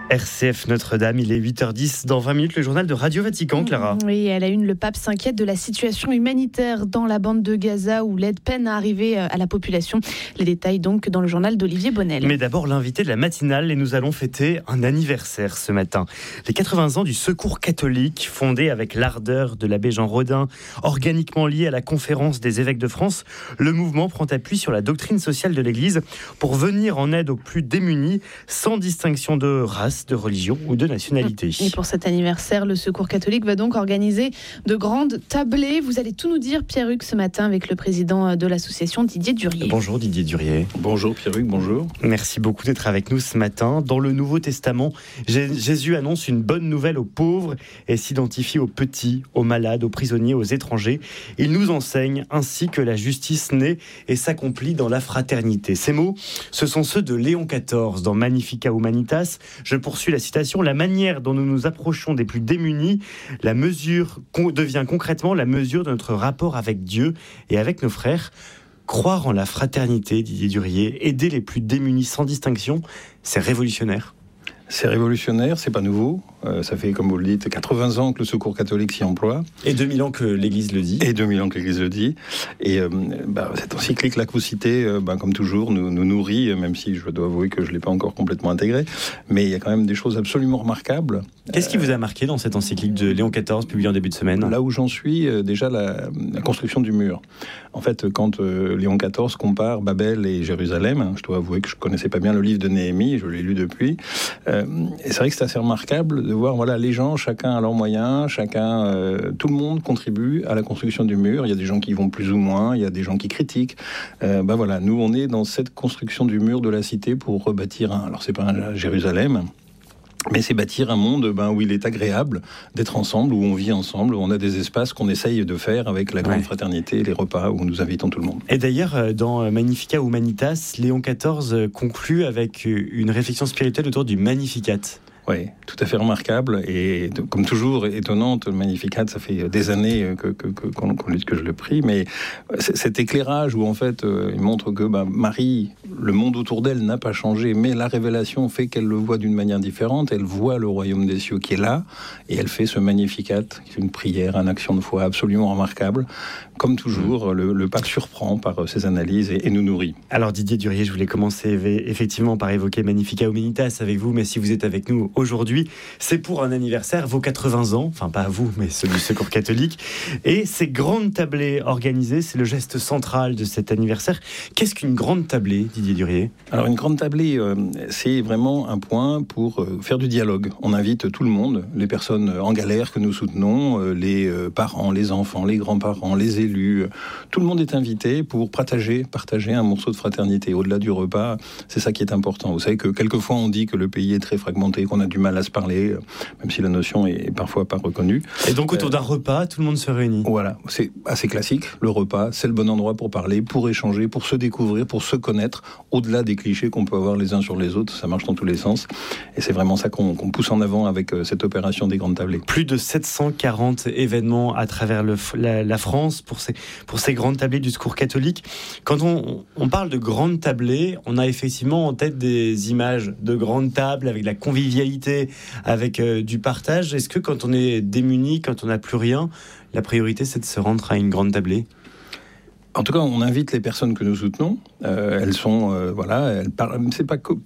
RCF Notre-Dame, il est 8h10. Dans 20 minutes, le journal de Radio Vatican, Clara. Oui, à la une, le pape s'inquiète de la situation humanitaire dans la bande de Gaza où l'aide peine à arriver à la population. Les détails donc dans le journal d'Olivier Bonnel. Mais d'abord, l'invité de la matinale et nous allons fêter un anniversaire ce matin. Les 80 ans du Secours catholique, fondé avec l'ardeur de l'abbé Jean Rodin, organiquement lié à la conférence des évêques de France. Le mouvement prend appui sur la doctrine sociale de l'Église pour venir en aide aux plus démunis, sans distinction de race, de religion ou de nationalité. Et pour cet anniversaire, le Secours catholique va donc organiser de grandes tablées. Vous allez tout nous dire, Pierre-Hugues, ce matin avec le président de l'association, Didier Durier. Bonjour Didier Durier. Bonjour Pierre-Hugues, bonjour. Merci beaucoup d'être avec nous ce matin. Dans le Nouveau Testament, Jésus annonce une bonne nouvelle aux pauvres et s'identifie aux petits, aux malades, aux prisonniers, aux étrangers. Il nous enseigne ainsi que la justice naît et s'accomplit dans la fraternité. Ces mots, ce sont ceux de Léon XIV dans Magnificat Humanitas. Je poursuis la citation. La manière dont nous nous approchons des plus démunis, la mesure devient concrètement la mesure de notre rapport avec Dieu et avec nos frères. Croire en la fraternité, Didier Durier, aider les plus démunis sans distinction, c'est révolutionnaire. C'est révolutionnaire, c'est pas nouveau. Ça fait, comme vous le dites, 80 ans que le Secours catholique s'y emploie. Et 2000 ans que l'Église le dit. Et 2000 ans que l'Église le dit. Et cette encyclique, là, que vous citez, comme toujours, nous nourrit, même si je dois avouer que je ne l'ai pas encore complètement intégré. Mais il y a quand même des choses absolument remarquables. Qu'est-ce qui vous a marqué dans cette encyclique de Léon XIV, publiée en début de semaine ? Là où j'en suis, déjà la construction du mur. En fait, quand Léon XIV compare Babel et Jérusalem, je dois avouer que je ne connaissais pas bien le livre de Néhémie, je l'ai lu depuis. Et c'est vrai que c'est assez remarquable de voir, voilà, les gens, chacun a leurs moyens, tout le monde contribue à la construction du mur. Il y a des gens qui vont plus ou moins, il y a des gens qui critiquent. Voilà, nous on est dans cette construction du mur de la cité pour rebâtir alors c'est pas un Jérusalem, mais c'est bâtir un monde où il est agréable d'être ensemble, où on vit ensemble, où on a des espaces qu'on essaye de faire avec la grande fraternité, les repas où nous invitons tout le monde. Et d'ailleurs, dans Magnificat Humanitas, Léon XIV conclut avec une réflexion spirituelle autour du Magnificat. Oui, tout à fait remarquable et comme toujours étonnante. Le Magnificat, ça fait des années que je le prie, mais cet éclairage où en fait il montre que Marie, le monde autour d'elle n'a pas changé, mais la révélation fait qu'elle le voit d'une manière différente. Elle voit le royaume des cieux qui est là et elle fait ce Magnificat, qui est une prière, une action de foi absolument remarquable. Comme toujours, le pape surprend par ses analyses et nous nourrit. Alors Didier Durier, je voulais commencer effectivement par évoquer Magnificat Humanitas avec vous, mais si vous êtes avec nous aujourd'hui, c'est pour un anniversaire, vos 80 ans, enfin pas vous, mais celui du Secours catholique. Et ces grandes tablées organisées, c'est le geste central de cet anniversaire. Qu'est-ce qu'une grande tablée, Didier Durier ? Alors une grande tablée, c'est vraiment un point pour faire du dialogue. On invite tout le monde, les personnes en galère que nous soutenons, les parents, les enfants, les grands-parents, les élus. Tout le monde est invité pour partager un morceau de fraternité. Au-delà du repas, c'est ça qui est important. Vous savez que quelquefois on dit que le pays est très fragmenté, qu'on a du mal à se parler, même si la notion est parfois pas reconnue. Et donc autour d'un repas, tout le monde se réunit. Voilà, c'est assez classique. Le repas, c'est le bon endroit pour parler, pour échanger, pour se découvrir, pour se connaître, au-delà des clichés qu'on peut avoir les uns sur les autres. Ça marche dans tous les sens. Et c'est vraiment ça qu'on pousse en avant avec cette opération des grandes tablées. Plus de 740 événements à travers la France pour ces grandes tablées du Secours catholique. Quand on parle de grandes tablées, on a effectivement en tête des images de grandes tables avec la convivialité, avec du partage. Est-ce que quand on est démuni, quand on n'a plus rien, la priorité c'est de se rendre à une grande tablée ? En tout cas, on invite les personnes que nous soutenons. Elles sont, c'est pas que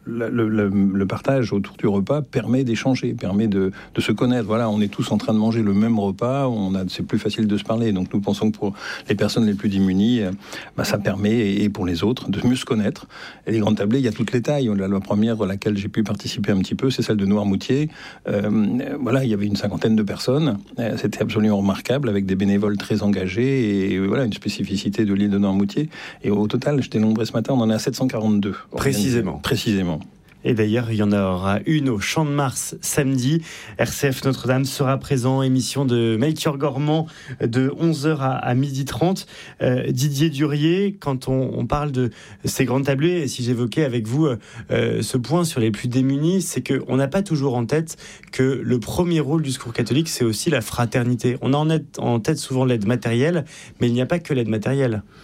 le partage autour du repas permet d'échanger, permet de se connaître. Voilà, on est tous en train de manger le même repas. C'est plus facile de se parler. Donc, nous pensons que pour les personnes les plus démunies, ça permet, et pour les autres, de mieux se connaître. Et les grandes tablées, il y a toutes les tailles. La première à laquelle j'ai pu participer un petit peu, c'est celle de Noirmoutier. Il y avait une 50aine de personnes. C'était absolument remarquable, avec des bénévoles très engagés et une spécificité de l'île de Noirmoutier. Et au total, j'étais nombreux ce matin, on en est à 742. Précisément. Et d'ailleurs, il y en aura une au Champ de Mars samedi. RCF Notre-Dame sera présent. Émission de Melchior Gormand de 11h à 12h30. Didier Durier, quand on parle de ces grandes tablées, et si j'évoquais avec vous ce point sur les plus démunis, c'est qu'on n'a pas toujours en tête que le premier rôle du Secours catholique, c'est aussi la fraternité. On a en tête souvent l'aide matérielle, mais il n'y a pas que l'aide matérielle.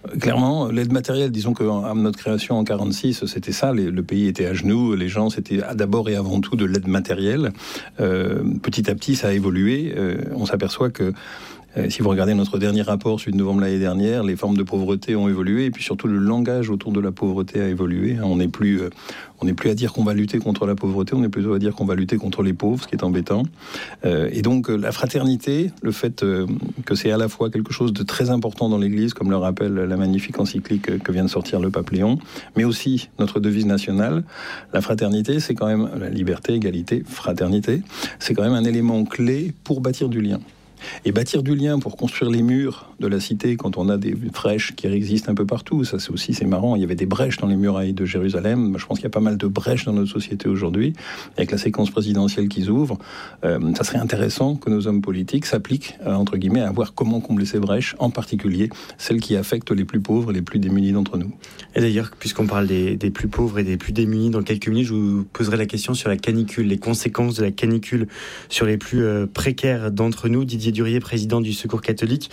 Clairement, l'aide matérielle, disons que à notre création en 1946, c'était ça, le pays était à genoux, les gens, c'était d'abord et avant tout de l'aide matérielle. Petit à petit, ça a évolué. On s'aperçoit que si vous regardez notre dernier rapport, celui de novembre l'année dernière, les formes de pauvreté ont évolué, et puis surtout le langage autour de la pauvreté a évolué. On n'est plus à dire qu'on va lutter contre la pauvreté, on est plutôt à dire qu'on va lutter contre les pauvres, ce qui est embêtant. Et donc la fraternité, le fait que c'est à la fois quelque chose de très important dans l'Église, comme le rappelle la magnifique encyclique que vient de sortir le pape Léon, mais aussi notre devise nationale, la fraternité, c'est quand même la liberté, égalité, fraternité, c'est quand même un élément clé pour bâtir du lien. Et bâtir du lien pour construire les murs de la cité quand on a des brèches qui existent un peu partout, ça c'est marrant, il y avait des brèches dans les murailles de Jérusalem, je pense qu'il y a pas mal de brèches dans notre société aujourd'hui, avec la séquence présidentielle qui s'ouvre, ça serait intéressant que nos hommes politiques s'appliquent, entre guillemets, à voir comment combler ces brèches, en particulier celles qui affectent les plus pauvres et les plus démunis d'entre nous. Et d'ailleurs, puisqu'on parle des plus pauvres et des plus démunis, dans quelques minutes, je vous poserai la question sur la canicule, les conséquences de la canicule sur les plus précaires d'entre nous. Didier Durier, président du Secours catholique.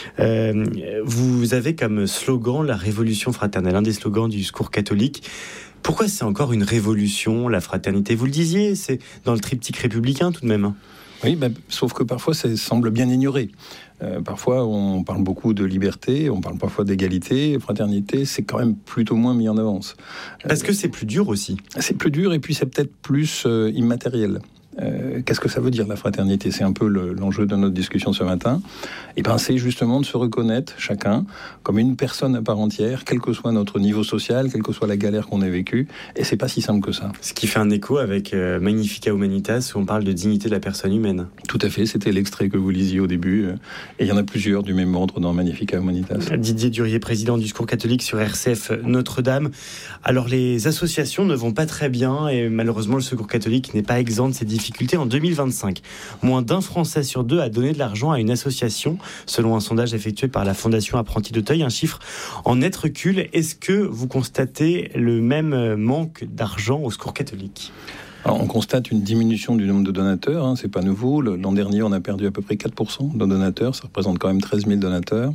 Vous avez comme slogan la révolution fraternelle, un des slogans du Secours catholique. Pourquoi c'est encore une révolution, la fraternité ? Vous le disiez, c'est dans le triptyque républicain tout de même. Oui, sauf que parfois ça semble bien ignoré. Parfois on parle beaucoup de liberté, on parle parfois d'égalité, fraternité, c'est quand même plutôt moins mis en avance. Parce que c'est plus dur aussi. C'est plus dur et puis c'est peut-être plus immatériel. Qu'est-ce que ça veut dire la fraternité ? C'est un peu l'enjeu de notre discussion ce matin. Et c'est justement de se reconnaître chacun comme une personne à part entière, quel que soit notre niveau social, quelle que soit la galère qu'on ait vécue. Et c'est pas si simple que ça. Ce qui fait un écho avec Magnificat Humanitas, où on parle de dignité de la personne humaine. Tout à fait, c'était l'extrait que vous lisiez au début. Et il y en a plusieurs du même ordre dans Magnificat Humanitas. Didier Durier, président du Secours catholique sur RCF Notre-Dame. Alors les associations ne vont pas très bien et malheureusement le Secours catholique n'est pas exempt de ces difficultés. En 2025, moins d'un Français sur deux a donné de l'argent à une association, selon un sondage effectué par la Fondation Apprentis d'Auteuil, un chiffre en net recul. Est-ce que vous constatez le même manque d'argent au Secours catholique ? Alors, on constate une diminution du nombre de donateurs, c'est pas nouveau. L'an dernier, on a perdu à peu près 4% de donateurs, ça représente quand même 13 000 donateurs.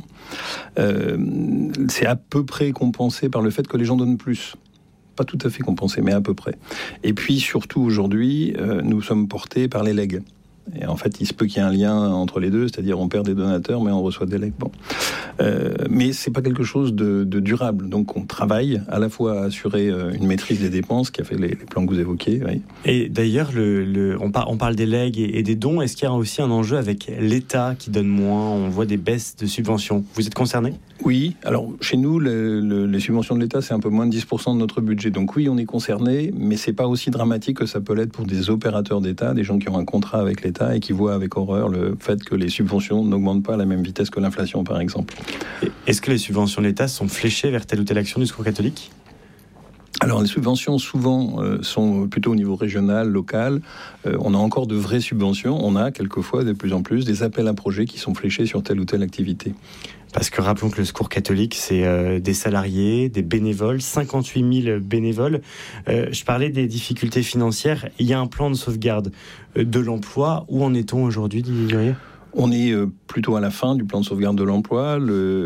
C'est à peu près compensé par le fait que les gens donnent plus. Pas tout à fait compensé, mais à peu près. Et puis surtout aujourd'hui, nous sommes portés par les legs. Et en fait, il se peut qu'il y ait un lien entre les deux, c'est-à-dire on perd des donateurs, mais on reçoit des legs. Mais c'est pas quelque chose de durable. Donc on travaille à la fois à assurer une maîtrise des dépenses, qui a fait les plans que vous évoquiez. Oui. Et d'ailleurs, on parle des legs et des dons. Est-ce qu'il y a aussi un enjeu avec l'État qui donne moins ? On voit des baisses de subventions. Vous êtes concerné ? Oui, alors chez nous, les subventions de l'État, c'est un peu moins de 10% de notre budget. Donc oui, on est concerné, mais c'est pas aussi dramatique que ça peut l'être pour des opérateurs d'État, des gens qui ont un contrat avec l'État et qui voient avec horreur le fait que les subventions n'augmentent pas à la même vitesse que l'inflation, par exemple. Est-ce que les subventions de l'État sont fléchées vers telle ou telle action du Secours catholique ? Alors les subventions souvent sont plutôt au niveau régional, local. On a encore de vraies subventions. On a quelquefois de plus en plus des appels à projets qui sont fléchés sur telle ou telle activité. Parce que rappelons que le Secours catholique, c'est des salariés, des bénévoles, 58 000 bénévoles. Je parlais des difficultés financières. Il y a un plan de sauvegarde de l'emploi. Où en est-on aujourd'hui, Didier Durier ? On est plutôt à la fin du plan de sauvegarde de l'emploi.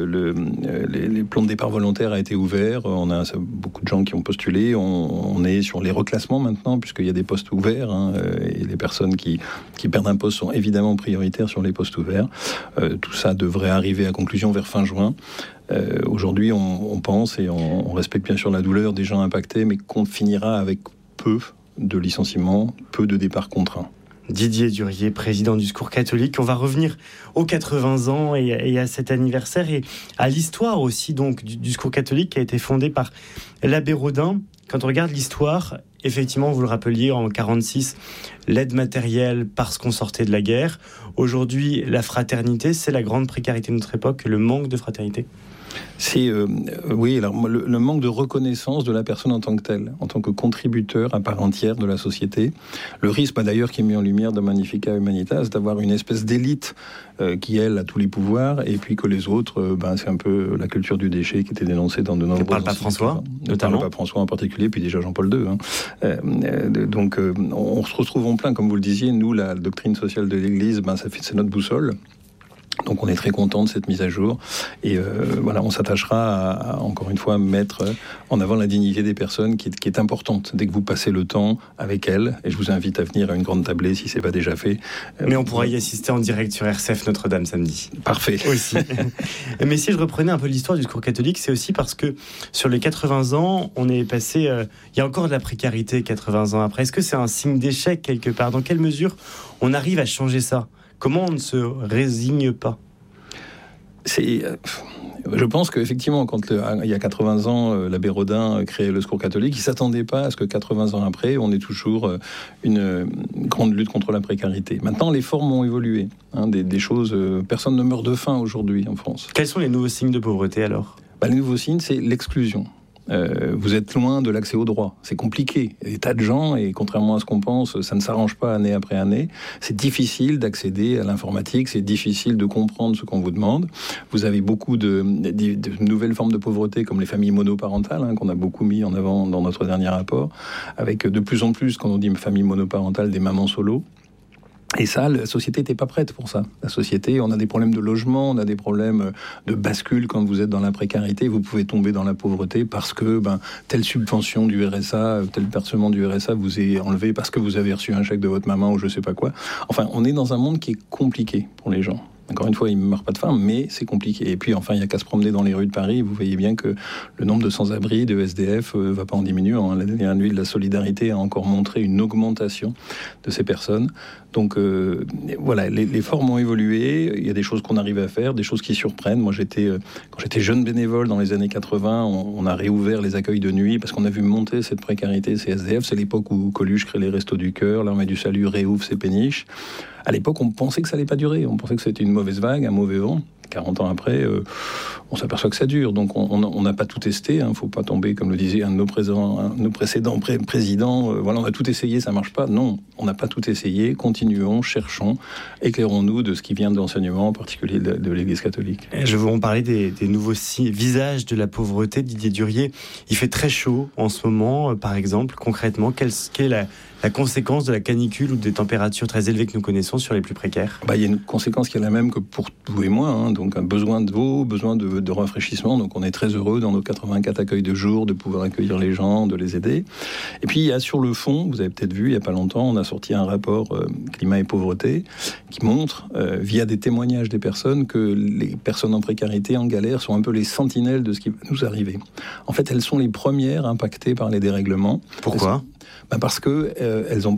Les plans de départ volontaire a été ouvert. On a beaucoup de gens qui ont postulé. On est sur les reclassements maintenant, puisqu'il y a des postes ouverts. Et les personnes qui perdent un poste sont évidemment prioritaires sur les postes ouverts. Tout ça devrait arriver à conclusion vers fin juin. Aujourd'hui, on pense et on respecte bien sûr la douleur des gens impactés, mais qu'on finira avec peu de licenciements, peu de départs contraints. Didier Durier, président du Secours catholique. On va revenir aux 80 ans et à cet anniversaire et à l'histoire aussi donc du Secours catholique qui a été fondé par l'abbé Rodin. Quand on regarde l'histoire, effectivement, vous le rappeliez, en 1946, l'aide matérielle parce qu'on sortait de la guerre. Aujourd'hui, la fraternité, c'est la grande précarité de notre époque, le manque de fraternité. C'est oui, alors le manque de reconnaissance de la personne en tant que telle, en tant que contributeur à part entière de la société. Le risque, d'ailleurs, qui est mis en lumière dans Magnificat Humanitas, d'avoir une espèce d'élite qui, elle, a tous les pouvoirs, et puis que les autres, c'est un peu la culture du déchet qui était dénoncée dans de nombreux... Ne parle pas François, notamment. Ne parle pas François en particulier, puis déjà Jean-Paul II. Donc, on se retrouve en plein, comme vous le disiez, nous, la doctrine sociale de l'Église, c'est notre boussole. Donc on est très content de cette mise à jour et voilà, on s'attachera à encore une fois mettre en avant la dignité des personnes qui est importante dès que vous passez le temps avec elles, et je vous invite à venir à une grande tablée si c'est pas déjà fait. Mais on pourra y assister en direct sur RCF Notre-Dame samedi. Parfait. Aussi. Mais si je reprenais un peu l'histoire du Secours catholique, c'est aussi parce que sur les 80 ans, on est passé, il y a encore de la précarité 80 ans après. Est-ce que c'est un signe d'échec quelque part ? Dans quelle mesure on arrive à changer ça ? Comment on ne se résigne pas ? Je pense qu'effectivement, quand il y a 80 ans, l'abbé Rodin créait le Secours catholique, il ne s'attendait pas à ce que 80 ans après, on ait toujours une grande lutte contre la précarité. Maintenant, les formes ont évolué. Des choses, personne ne meurt de faim aujourd'hui en France. Quels sont les nouveaux signes de pauvreté alors ? Les nouveaux signes, c'est l'exclusion. Vous êtes loin de l'accès au droit. C'est compliqué. Il y a des tas de gens, et contrairement à ce qu'on pense, ça ne s'arrange pas année après année. C'est difficile d'accéder à l'informatique, c'est difficile de comprendre ce qu'on vous demande. Vous avez beaucoup de nouvelles formes de pauvreté, comme les familles monoparentales, qu'on a beaucoup mis en avant dans notre dernier rapport, avec de plus en plus, quand on dit famille monoparentale, des mamans solo. Et ça, la société n'était pas prête pour ça. La société, on a des problèmes de logement, on a des problèmes de bascule quand vous êtes dans la précarité. Vous pouvez tomber dans la pauvreté parce que telle subvention du RSA, tel versement du RSA vous est enlevé parce que vous avez reçu un chèque de votre maman ou je sais pas quoi. Enfin, on est dans un monde qui est compliqué pour les gens. Encore une fois, ils ne meurent pas de faim, mais c'est compliqué. Et puis, enfin, il n'y a qu'à se promener dans les rues de Paris. Vous voyez bien que le nombre de sans-abri, de SDF, ne va pas en diminuant. La dernière nuit de la solidarité a encore montré une augmentation de ces personnes. Donc, voilà, les formes ont évolué. Il y a des choses qu'on arrive à faire, des choses qui surprennent. Moi, quand j'étais jeune bénévole dans les années 80, on a réouvert les accueils de nuit parce qu'on a vu monter cette précarité, ces SDF. C'est l'époque où Coluche crée les Restos du Cœur, l'Armée du Salut réouvre ses péniches. À l'époque, on pensait que ça n'allait pas durer. On pensait que c'était une mauvaise vague, un mauvais vent. 40 ans après, on s'aperçoit que ça dure. Donc, on n'a pas tout testé. Il ne faut pas tomber, comme le disait un de nos précédents présidents. Voilà, on a tout essayé, ça ne marche pas. Non, on n'a pas tout essayé. Continuons, cherchons, éclairons-nous de ce qui vient de l'enseignement, en particulier de l'Église catholique. Je veux en parler des nouveaux visages de la pauvreté. Didier Durier, il fait très chaud en ce moment, par exemple. Concrètement, quelle est la conséquence de la canicule ou des températures très élevées que nous connaissons sur les plus précaires ? Il y a une conséquence qui est la même que pour vous et moi, donc un besoin d'eau, besoin de rafraîchissement. Donc on est très heureux dans nos 84 accueils de jour de pouvoir accueillir les gens, de les aider. Et puis il y a sur le fond, vous avez peut-être vu il n'y a pas longtemps, on a sorti un rapport climat et pauvreté qui montre via des témoignages des personnes que les personnes en précarité, en galère, sont un peu les sentinelles de ce qui va nous arriver. En fait, elles sont les premières impactées par les dérèglements. Pourquoi ? Parce que elles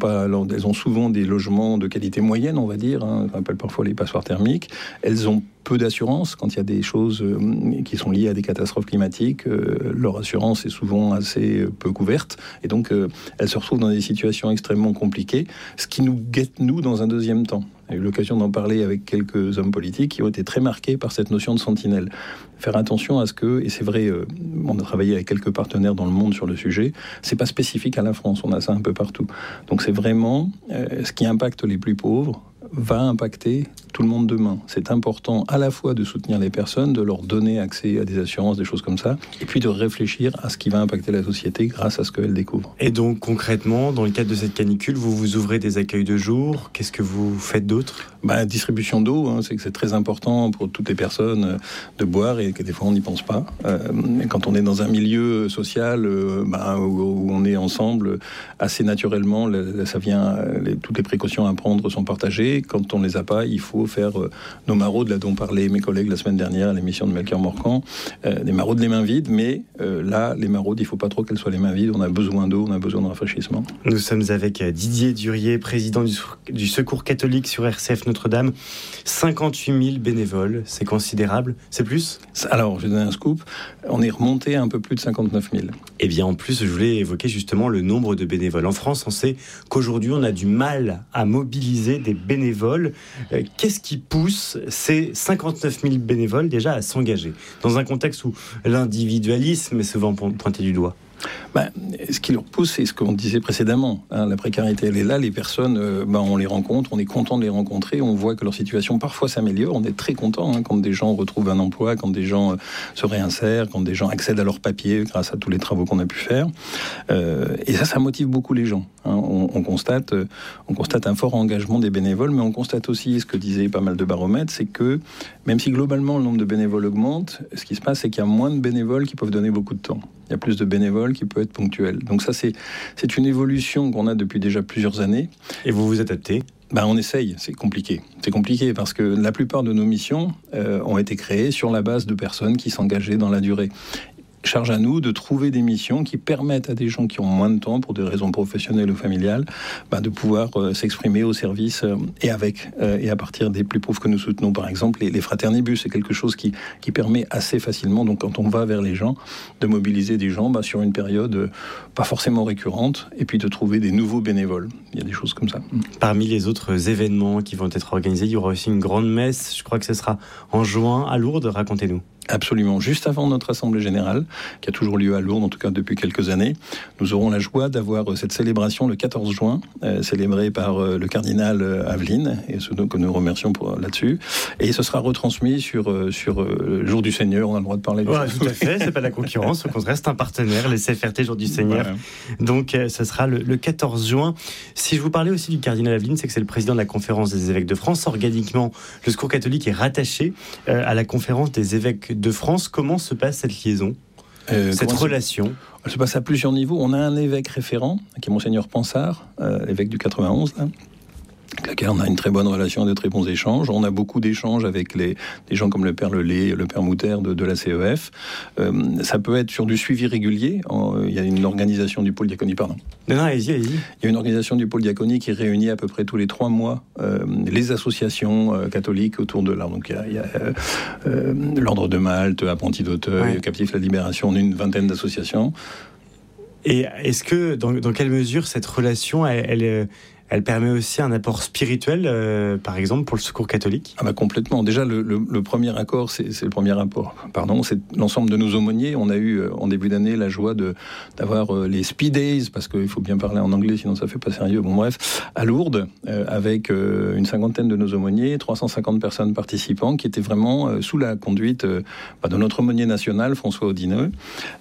ont souvent des logements de qualité moyenne, on va dire, on appelle parfois les passoires thermiques. Elles ont peu d'assurance quand il y a des choses qui sont liées à des catastrophes climatiques. Leur assurance est souvent assez peu couverte, et donc elles se retrouvent dans des situations extrêmement compliquées, ce qui nous guette, nous, dans un deuxième temps. J'ai eu l'occasion d'en parler avec quelques hommes politiques qui ont été très marqués par cette notion de sentinelle. Faire attention à ce que, et c'est vrai, on a travaillé avec quelques partenaires dans le monde sur le sujet, c'est pas spécifique à la France, on a ça un peu partout. Donc c'est vraiment ce qui impacte les plus pauvres va impacter tout le monde demain. C'est important à la fois de soutenir les personnes, de leur donner accès à des assurances, des choses comme ça, et puis de réfléchir à ce qui va impacter la société grâce à ce qu'elles découvrent. Et donc concrètement, dans le cadre de cette canicule, vous ouvrez des accueils de jour. Qu'est-ce que vous faites d'autre ? Distribution d'eau, c'est que c'est très important pour toutes les personnes de boire, et que des fois on n'y pense pas. Quand on est dans un milieu social où on est ensemble, assez naturellement, toutes les précautions à prendre sont partagées. Quand on ne les a pas, il faut faire nos maraudes, là dont parlaient mes collègues la semaine dernière à l'émission de Melchior Morcan, des maraudes les mains vides, mais là, les maraudes, il ne faut pas trop qu'elles soient les mains vides. On a besoin d'eau, on a besoin de rafraîchissement. Nous sommes avec Didier Durier, président du Secours catholique sur RCF Notre-Dame. 58 000 bénévoles, c'est considérable. C'est plus ? Alors, je vais donner un scoop. On est remonté à un peu plus de 59 000. Eh bien, en plus, je voulais évoquer justement le nombre de bénévoles. En France, on sait qu'aujourd'hui, on a du mal à mobiliser des bénévoles. Qu'est-ce qui pousse ces 59 000 bénévoles déjà à s'engager dans un contexte où l'individualisme est souvent pointé du doigt ? Ce qui leur pousse, c'est ce qu'on disait précédemment. La précarité, elle est là. Les personnes, on les rencontre, on est content de les rencontrer. On voit que leur situation parfois s'améliore. On est très content quand des gens retrouvent un emploi, quand des gens se réinsèrent, quand des gens accèdent à leurs papiers grâce à tous les travaux qu'on a pu faire. Et ça motive beaucoup les gens. on constate un fort engagement des bénévoles, mais on constate aussi ce que disaient pas mal de baromètres, c'est que même si globalement le nombre de bénévoles augmente, ce qui se passe, c'est qu'il y a moins de bénévoles qui peuvent donner beaucoup de temps. Il y a plus de bénévoles qui peuvent être ponctuels. Donc ça, c'est une évolution qu'on a depuis déjà plusieurs années. Et vous vous adaptez ? On essaye, c'est compliqué. C'est compliqué parce que la plupart de nos missions ont été créées sur la base de personnes qui s'engageaient dans la durée. Charge à nous de trouver des missions qui permettent à des gens qui ont moins de temps, pour des raisons professionnelles ou familiales, de pouvoir s'exprimer au service et à partir des plus pauvres que nous soutenons. Par exemple, les fraternibus, c'est quelque chose qui permet assez facilement, donc quand on va vers les gens, de mobiliser des gens sur une période pas forcément récurrente, et puis de trouver des nouveaux bénévoles. Il y a des choses comme ça. Parmi les autres événements qui vont être organisés, il y aura aussi une grande messe, je crois que ce sera en juin à Lourdes, racontez-nous. Absolument. Juste avant notre Assemblée Générale, qui a toujours lieu à Lourdes, en tout cas depuis quelques années, nous aurons la joie d'avoir cette célébration le 14 juin, célébrée par le cardinal Aveline, et ceux que nous remercions là-dessus. Et ce sera retransmis sur le Jour du Seigneur, on a le droit de parler de ça. Tout à fait, c'est pas la concurrence, au contraire, c'est un partenaire, les CFRT Jour du Seigneur. Voilà. Donc, ce sera le 14 juin. Si je vous parlais aussi du cardinal Aveline, c'est que c'est le président de la Conférence des évêques de France. Organiquement, le Secours catholique est rattaché à la Conférence des évêques de France. Comment se passe cette liaison, cette relation ? Elle se passe à plusieurs niveaux. On a un évêque référent, qui est Monseigneur Pansard, évêque du 91, là, avec laquelle on a une très bonne relation, de très bons échanges. On a beaucoup d'échanges avec des gens comme le Père Lelay, le Père Mouter de la CEF. Ça peut être sur du suivi régulier. Il y a une organisation du pôle diaconie, Non, allez-y. Il y a une organisation du pôle diaconie qui réunit à peu près tous les 3 mois les associations catholiques autour de l'art. Donc il y a l'Ordre de Malte, Apprentis d'Auteuil, Captifs de la Libération, on a une vingtaine d'associations. Et est-ce que, dans quelle mesure cette relation, elle permet aussi un apport spirituel, par exemple, pour le Secours catholique ? Complètement. Déjà, le premier accord, c'est le premier rapport. C'est l'ensemble de nos aumôniers. On a eu, en début d'année, la joie d'avoir les Speed Days, parce qu'il faut bien parler en anglais, sinon ça fait pas sérieux. À Lourdes, avec une 50aine de nos aumôniers, 350 personnes participants, qui étaient vraiment sous la conduite de notre aumônier national, François Audinet,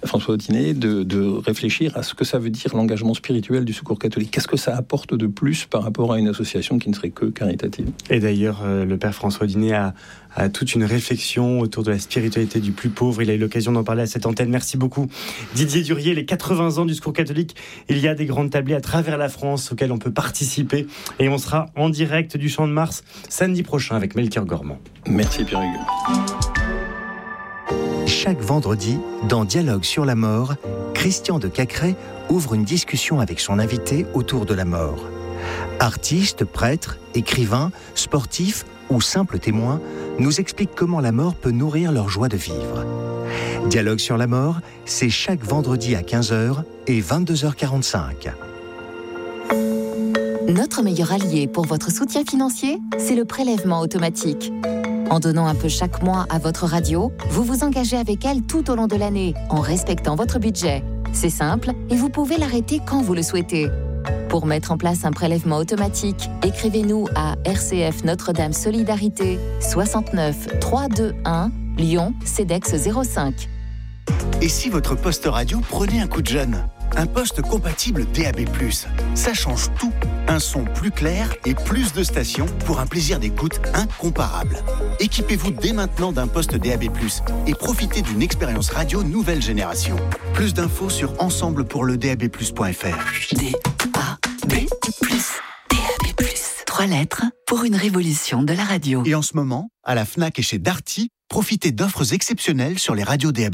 de réfléchir à ce que ça veut dire l'engagement spirituel du Secours catholique. Qu'est-ce que ça apporte de plus par rapport à une association qui ne serait que caritative. Et d'ailleurs, le Père François Audinet a toute une réflexion autour de la spiritualité du plus pauvre. Il a eu l'occasion d'en parler à cette antenne. Merci beaucoup Didier Durier. Les 80 ans du Secours catholique, il y a des grandes tablées à travers la France auxquelles on peut participer. Et on sera en direct du Champ de Mars samedi prochain avec Melchior Gormand. Merci Pierre-Hugues. Chaque vendredi, dans Dialogue sur la mort, Christian de Cacré ouvre une discussion avec son invité autour de la mort. Artistes, prêtres, écrivains, sportifs ou simples témoins nous expliquent comment la mort peut nourrir leur joie de vivre. Dialogue sur la mort, c'est chaque vendredi à 15h et 22h45. Notre meilleur allié pour votre soutien financier, c'est le prélèvement automatique. En donnant un peu chaque mois à votre radio, vous vous engagez avec elle tout au long de l'année, en respectant votre budget. C'est simple et vous pouvez l'arrêter quand vous le souhaitez. Pour mettre en place un prélèvement automatique, écrivez-nous à RCF Notre-Dame Solidarité 69 321 Lyon CEDEX 05. Et si votre poste radio prenait un coup de jeune ? Un poste compatible DAB+, ça change tout. Un son plus clair et plus de stations pour un plaisir d'écoute incomparable. Équipez-vous dès maintenant d'un poste DAB+, et profitez d'une expérience radio nouvelle génération. Plus d'infos sur ensemblepourledab+.fr. DAB+, DAB+. 3 lettres pour une révolution de la radio. Et en ce moment, à la Fnac et chez Darty, profitez d'offres exceptionnelles sur les radios DAB+.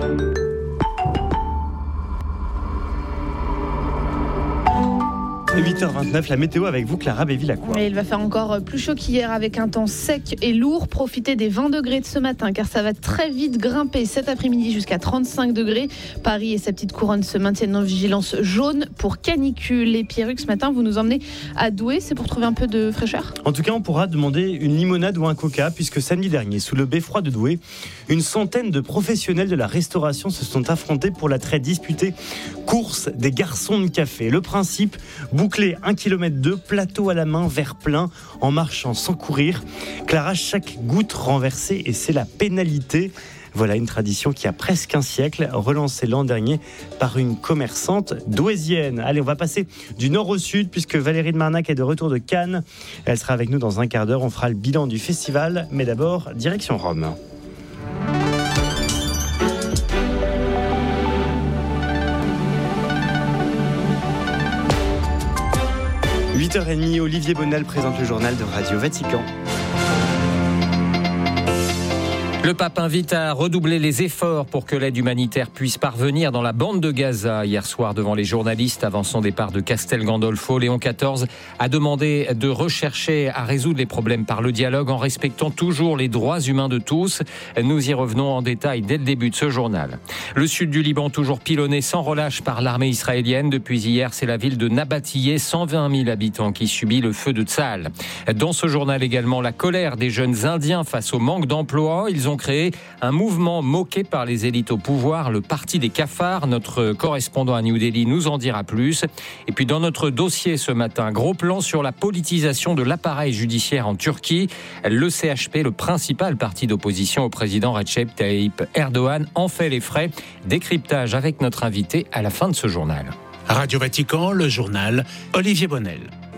8h29, la météo avec vous, Clara Béville-Lacroix. Il va faire encore plus chaud qu'hier avec un temps sec et lourd. Profitez des 20 degrés de ce matin car ça va très vite grimper cet après-midi jusqu'à 35 degrés. Paris et sa petite couronne se maintiennent en vigilance jaune pour canicule. Et Pierre-Hugues, ce matin, vous nous emmenez à Douai. C'est pour trouver un peu de fraîcheur ? En tout cas, on pourra demander une limonade ou un coca puisque samedi dernier, sous le beffroi de Douai, une centaine de professionnels de la restauration se sont affrontés pour la très disputée course des garçons de café. Le principe, boucler 1,2 km, plateau à la main, verre plein, en marchant sans courir. Clara, chaque goutte renversée et c'est la pénalité. Voilà une tradition qui a presque un siècle, relancée l'an dernier par une commerçante douaisienne. Allez, on va passer du nord au sud puisque Valérie de Marnac est de retour de Cannes. Elle sera avec nous dans un quart d'heure. On fera le bilan du festival, mais d'abord, direction Rome. « 8h30, Olivier Bonnel présente le journal de Radio Vatican. Le pape invite à redoubler les efforts pour que l'aide humanitaire puisse parvenir dans la bande de Gaza. Hier soir, devant les journalistes, avant son départ de Castel Gandolfo, Léon XIV a demandé de rechercher à résoudre les problèmes par le dialogue en respectant toujours les droits humains de tous. Nous y revenons en détail dès le début de ce journal. Le sud du Liban, toujours pilonné sans relâche par l'armée israélienne. Depuis hier, c'est la ville de Nabatiyeh, 120 000 habitants qui subit le feu de Tsahal. Dans ce journal également, la colère des jeunes Indiens face au manque d'emploi. Ils ont créé un mouvement moqué par les élites au pouvoir, le Parti des cafards. Notre correspondant à New Delhi nous en dira plus. Et puis dans notre dossier ce matin, gros plan sur la politisation de l'appareil judiciaire en Turquie. Le CHP, le principal parti d'opposition au président Recep Tayyip Erdogan, en fait les frais. Décryptage avec notre invité à la fin de ce journal. Radio Vatican, le journal, Olivier Bonnel.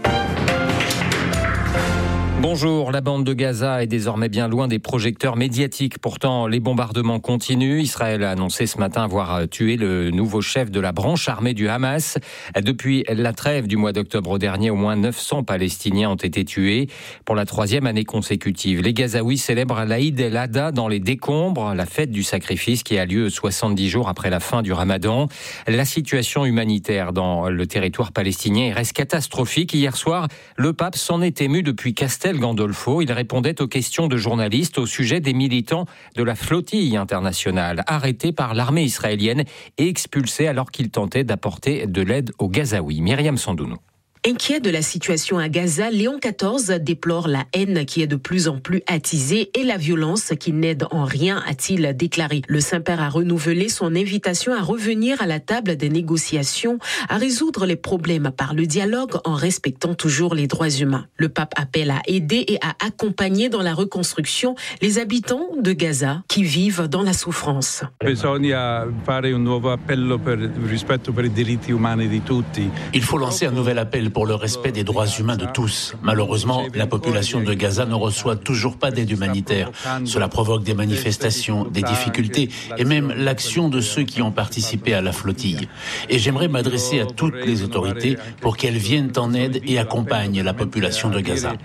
Bonjour, la bande de Gaza est désormais bien loin des projecteurs médiatiques. Pourtant, les bombardements continuent. Israël a annoncé ce matin avoir tué le nouveau chef de la branche armée du Hamas. Depuis la trêve du mois d'octobre dernier, au moins 900 Palestiniens ont été tués pour la 3e année consécutive. Les Gazaouis célèbrent l'Aïd el-Adha dans les décombres, la fête du sacrifice qui a lieu 70 jours après la fin du Ramadan. La situation humanitaire dans le territoire palestinien reste catastrophique. Hier soir, le pape s'en est ému depuis Castel Gandolfo. Il répondait aux questions de journalistes au sujet des militants de la flottille internationale arrêtés par l'armée israélienne et expulsés alors qu'ils tentaient d'apporter de l'aide aux Gazaouis. Myriam Sandounou. Inquiet de la situation à Gaza, Léon XIV déplore la haine qui est de plus en plus attisée et la violence qui n'aide en rien, a-t-il déclaré. Le Saint-Père a renouvelé son invitation à revenir à la table des négociations, à résoudre les problèmes par le dialogue en respectant toujours les droits humains. Le pape appelle à aider et à accompagner dans la reconstruction les habitants de Gaza qui vivent dans la souffrance. Il faut lancer un nouvel appel pour le respect des droits humains de tous. Malheureusement, la population de Gaza ne reçoit toujours pas d'aide humanitaire. Cela provoque des manifestations, des difficultés et même l'action de ceux qui ont participé à la flottille. Et j'aimerais m'adresser à toutes les autorités pour qu'elles viennent en aide et accompagnent la population de Gaza.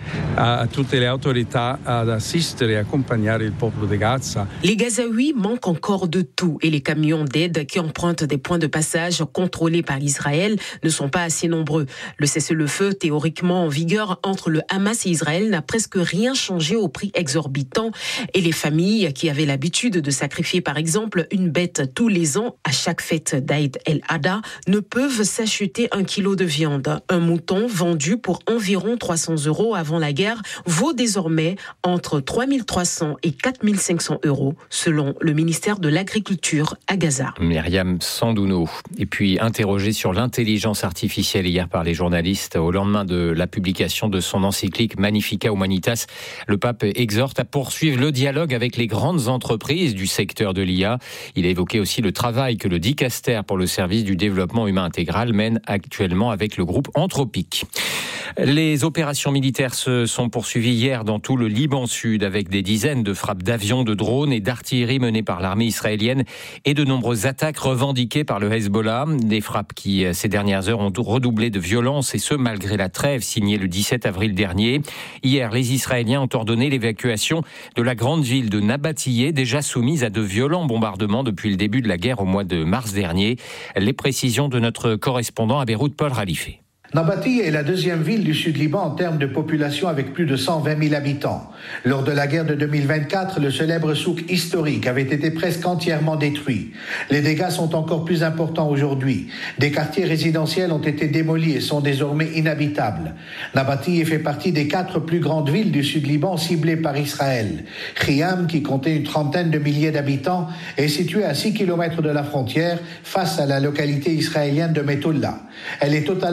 Les Gazaouis manquent encore de tout et les camions d'aide qui empruntent des points de passage contrôlés par Israël ne sont pas assez nombreux. Le cessez-le-feu théoriquement en vigueur entre le Hamas et Israël n'a presque rien changé au prix exorbitant et les familles qui avaient l'habitude de sacrifier par exemple une bête tous les ans à chaque fête d'Aïd el-Adha ne peuvent s'acheter 1 kilo de viande. Un mouton vendu pour environ 300 € avant la guerre vaut désormais entre 3 300 et 4 500 € selon le ministère de l'Agriculture à Gaza. Myriam Sandounou. Et puis interrogé sur l'intelligence artificielle hier par les journalistes au lendemain de la publication de son encyclique Magnificat Humanitas, le pape exhorte à poursuivre le dialogue avec les grandes entreprises du secteur de l'IA. Il a évoqué aussi le travail que le Dicaster pour le service du développement humain intégral mène actuellement avec le groupe Anthropic. Les opérations militaires se sont poursuivies hier dans tout le Liban Sud avec des dizaines de frappes d'avions, de drones et d'artillerie menées par l'armée israélienne et de nombreuses attaques revendiquées par le Hezbollah. Des frappes qui, ces dernières heures, ont redoublé de violence et ce, malgré la trêve signée le 17 avril dernier. Hier, les Israéliens ont ordonné l'évacuation de la grande ville de Nabatiyeh, déjà soumise à de violents bombardements depuis le début de la guerre au mois de mars dernier. Les précisions de notre correspondant à Beyrouth, Paul Ralifé. Nabatiyeh est la deuxième ville du Sud-Liban en termes de population avec plus de 120 000 habitants. Lors de la guerre de 2024, le célèbre souk historique avait été presque entièrement détruit. Les dégâts sont encore plus importants aujourd'hui. Des quartiers résidentiels ont été démolis et sont désormais inhabitables. Nabatiyeh fait partie des 4 plus grandes villes du Sud-Liban ciblées par Israël. Khiam, qui comptait une trentaine de milliers d'habitants, est située à 6 km de la frontière face à la localité israélienne de Methoula. Elle est totalement détruite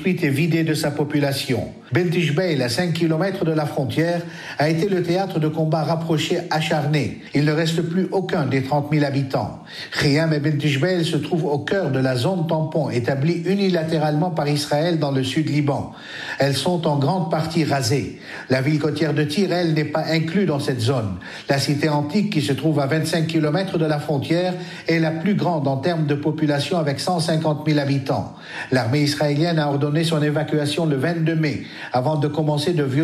détruite et vidée de sa population. Bint Jbeil, à 5 km de la frontière, a été le théâtre de combats rapprochés acharnés. Il ne reste plus aucun des 30 000 habitants. Khiam et Bint Jbeil se trouvent au cœur de la zone tampon établie unilatéralement par Israël dans le sud Liban. Elles sont en grande partie rasées. La ville côtière de Tyr, elle, n'est pas inclue dans cette zone. La cité antique, qui se trouve à 25 km de la frontière, est la plus grande en termes de population avec 150 000 habitants. L'armée israélienne a ordonné son évacuation le 22 mai, avant de commencer de